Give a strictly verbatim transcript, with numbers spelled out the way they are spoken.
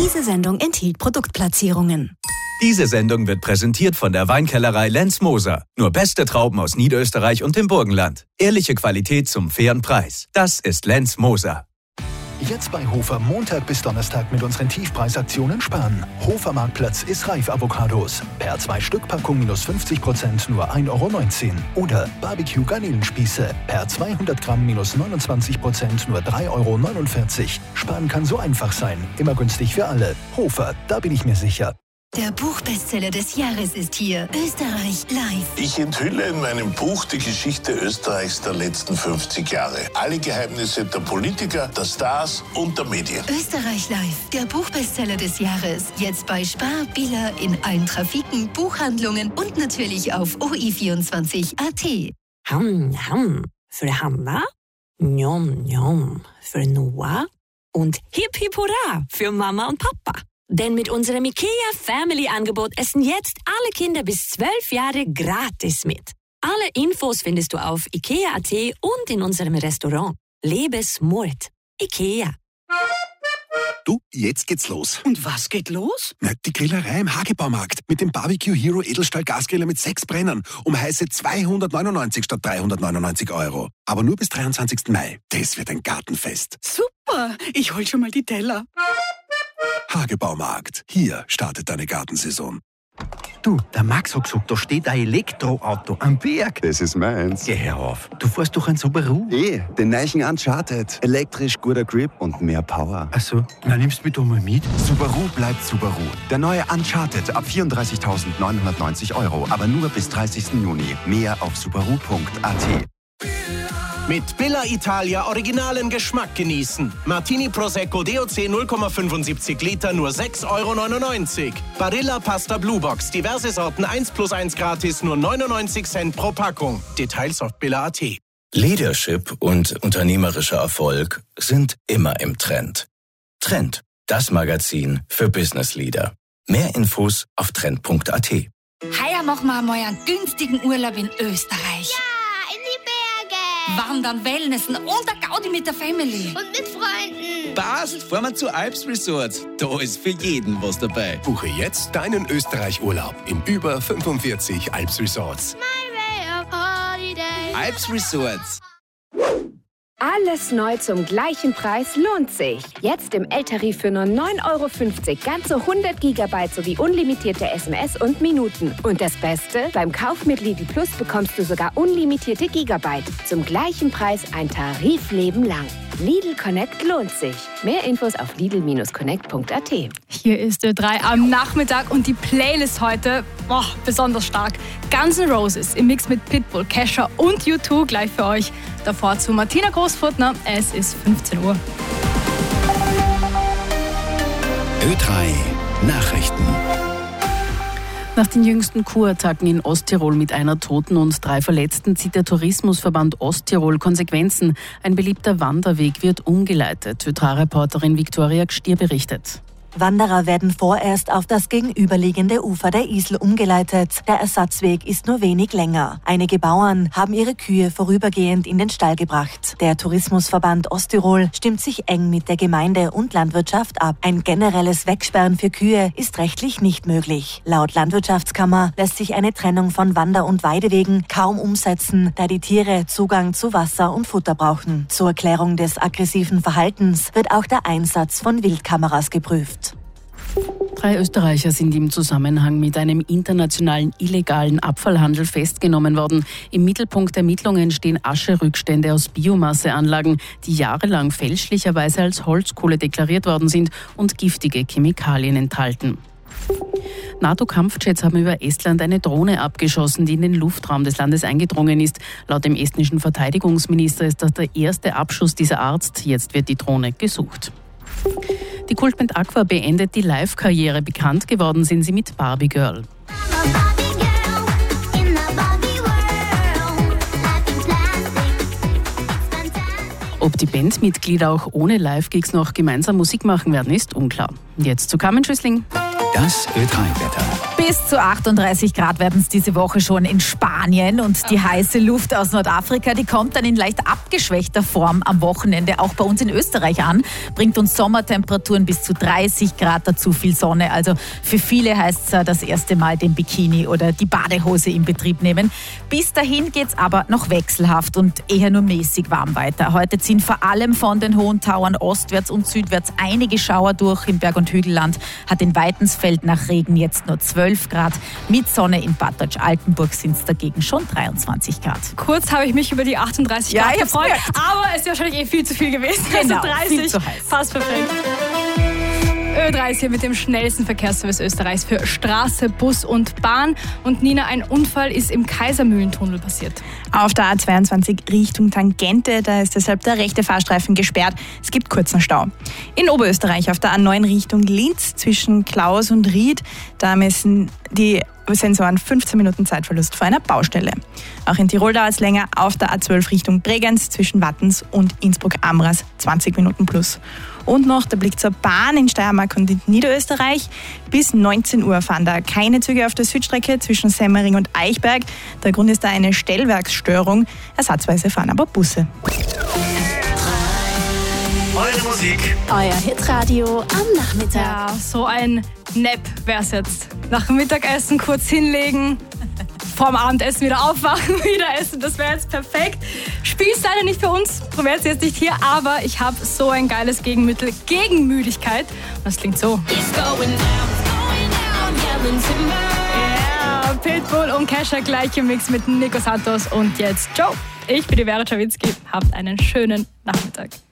Diese Sendung enthielt Produktplatzierungen. Diese Sendung wird präsentiert von der Weinkellerei Lenz Moser. Nur beste Trauben aus Niederösterreich und dem Burgenland. Ehrliche Qualität zum fairen Preis. Das ist Lenz Moser. Jetzt bei Hofer Montag bis Donnerstag mit unseren Tiefpreisaktionen sparen. Hofer Marktplatz ist reif Avocados. Per zwei Stück Packung minus fünfzig Prozent nur ein Euro neunzehn. Oder Barbecue Garnelenspieße. Per zweihundert Gramm minus neunundzwanzig Prozent nur drei Euro neunundvierzig. Sparen kann so einfach sein. Immer günstig für alle. Hofer, da bin ich mir sicher. Der Buchbestseller des Jahres ist hier. Österreich live. Ich enthülle in meinem Buch die Geschichte Österreichs der letzten fünfzig Jahre. Alle Geheimnisse der Politiker, der Stars und der Medien. Österreich live. Der Buchbestseller des Jahres. Jetzt bei Spar, Billa, in allen Trafiken, Buchhandlungen und natürlich auf O I vierundzwanzig Punkt A T. Ham, ham. Für Hanna. Njom, njom. Für Noah. Und Hip Hip Hurra für Mama und Papa. Denn mit unserem IKEA Family Angebot essen jetzt alle Kinder bis zwölf Jahre gratis mit. Alle Infos findest du auf ikea Punkt A T und in unserem Restaurant. Lebe smart. IKEA. Du, jetzt geht's los. Und was geht los? Na, die Grillerei im Hagebaumarkt mit dem Barbecue Hero Edelstahl Gasgriller mit sechs Brennern um heiße zweihundertneunundneunzig statt dreihundertneunundneunzig Euro. Aber nur bis dreiundzwanzigsten Mai. Das wird ein Gartenfest. Super, ich hol schon mal die Teller. Hagebaumarkt. Hier startet deine Gartensaison. Du, der Max hat gesagt, da steht ein Elektroauto am Berg. Das ist meins. Geh her auf. Du fährst doch ein Subaru. Eh, den neuen Uncharted. Elektrisch, guter Grip und mehr Power. Ach so, na nimmst du mich doch mal mit. Subaru bleibt Subaru. Der neue Uncharted ab vierunddreißigtausendneunhundertneunzig Euro. Aber nur bis dreißigsten Juni. Mehr auf subaru punkt a t. Mit Billa Italia originalen Geschmack genießen. Martini Prosecco D O C null Komma fünfundsiebzig Liter nur sechs Euro neunundneunzig. Barilla Pasta Blue Box, diverse Sorten eins plus eins gratis, nur neunundneunzig Cent pro Packung. Details auf billa punkt a t. Leadership und unternehmerischer Erfolg sind immer im Trend. Trend, das Magazin für Business Leader. Mehr Infos auf trend punkt a t. Heuer machen wir mal einen günstigen Urlaub in Österreich. Ja, in die Berge. Wandern, Wellnessen und der Gaudi mit der Family. Und mit Freunden. Passt, fahren wir zu Alps Resorts. Da ist für jeden was dabei. Buche jetzt deinen Österreich-Urlaub in über fünfundvierzig Alps Resorts. My way of holiday. Alps Resorts. Alles neu zum gleichen Preis lohnt sich. Jetzt im L-Tarif für nur neun Euro fünfzig ganze hundert Gigabyte sowie unlimitierte S M S und Minuten. Und das Beste? Beim Kauf mit Lidl Plus bekommst du sogar unlimitierte Gigabyte. Zum gleichen Preis ein Tarifleben lang. Lidl Connect lohnt sich. Mehr Infos auf lidl Bindestrich connect Punkt a t. Hier ist Ö drei am Nachmittag und die Playlist heute, boah, besonders stark. Guns N' Roses im Mix mit Pitbull, Kesha und U zwei gleich für euch. Davor zu Martina Großfurtner. Es ist fünfzehn Uhr. Ö drei Nachrichten. Nach den jüngsten Kurattacken in Osttirol mit einer Toten und drei Verletzten zieht der Tourismusverband Osttirol Konsequenzen. Ein beliebter Wanderweg wird umgeleitet. Ö drei Reporterin Viktoria Gstier berichtet. Wanderer werden vorerst auf das gegenüberliegende Ufer der Isel umgeleitet. Der Ersatzweg ist nur wenig länger. Einige Bauern haben ihre Kühe vorübergehend in den Stall gebracht. Der Tourismusverband Osttirol stimmt sich eng mit der Gemeinde und Landwirtschaft ab. Ein generelles Wegsperren für Kühe ist rechtlich nicht möglich. Laut Landwirtschaftskammer lässt sich eine Trennung von Wander- und Weidewegen kaum umsetzen, da die Tiere Zugang zu Wasser und Futter brauchen. Zur Klärung des aggressiven Verhaltens wird auch der Einsatz von Wildkameras geprüft. Drei Österreicher sind im Zusammenhang mit einem internationalen illegalen Abfallhandel festgenommen worden. Im Mittelpunkt der Ermittlungen stehen Ascherückstände aus Biomasseanlagen, die jahrelang fälschlicherweise als Holzkohle deklariert worden sind und giftige Chemikalien enthalten. NATO-Kampfjets haben über Estland eine Drohne abgeschossen, die in den Luftraum des Landes eingedrungen ist. Laut dem estnischen Verteidigungsminister ist das der erste Abschuss dieser Art. Jetzt wird die Drohne gesucht. Die Kultband Aqua beendet die Live-Karriere. Bekannt geworden sind sie mit Barbie Girl. Ob die Bandmitglieder auch ohne Live-Gigs noch gemeinsam Musik machen werden, ist unklar. Jetzt zu Carmen Schüssling. Das Ö drei Wetter. Bis zu achtunddreißig Grad werden es diese Woche schon in Spanien und die heiße Luft aus Nordafrika, die kommt dann in leicht abgeschwächter Form am Wochenende auch bei uns in Österreich an, bringt uns Sommertemperaturen bis zu dreißig Grad, dazu viel Sonne. Also für viele heißt es das erste Mal den Bikini oder die Badehose in Betrieb nehmen. Bis dahin geht es aber noch wechselhaft und eher nur mäßig warm weiter. Heute ziehen vor allem von den hohen Tauern ostwärts und südwärts einige Schauer durch. Im Berg- und Hügelland hat in Weitensfeld nach Regen jetzt nur zwölf Grad. Mit Sonne in Bad Deutsch-Altenburg sind es dagegen schon dreiundzwanzig Grad. Kurz habe ich mich über die achtunddreißig Ja, Grad ich hab's gefreut, gehört. aber es ist wahrscheinlich eh viel zu viel gewesen. Genau, also dreißig, viel zu heiß. fast perfekt. Ö dreißig mit dem schnellsten Verkehrsservice Österreichs für Straße, Bus und Bahn. Und Nina, ein Unfall ist im Kaisermühlentunnel passiert. Auf der A zweiundzwanzig Richtung Tangente, da ist deshalb der rechte Fahrstreifen gesperrt. Es gibt kurzen Stau. In Oberösterreich auf der A neun Richtung Linz zwischen Klaus und Ried, da messen die Sensoren fünfzehn Minuten Zeitverlust vor einer Baustelle. Auch in Tirol dauert es länger auf der A zwölf Richtung Bregenz zwischen Wattens und Innsbruck-Amras zwanzig Minuten plus. Und noch der Blick zur Bahn in Steiermark und in Niederösterreich. Bis neunzehn Uhr fahren da keine Züge auf der Südstrecke zwischen Semmering und Eichberg. Der Grund ist da eine Stellwerksstörung. Ersatzweise fahren aber Busse. Eure Musik. Euer Hitradio am Nachmittag. Ja, so ein Nap wär's jetzt. Nach dem Mittagessen kurz hinlegen, vorm Abendessen wieder aufwachen, wieder essen. Das wäre jetzt perfekt. Spiel's leider nicht für uns, probiert's jetzt nicht hier, aber ich habe so ein geiles Gegenmittel gegen Müdigkeit. Und das klingt so. Ja, Pitbull und Kesha gleich im Mix mit Nico Santos. Und jetzt Joe. Ich bin die Vera Czawinski. Habt einen schönen Nachmittag.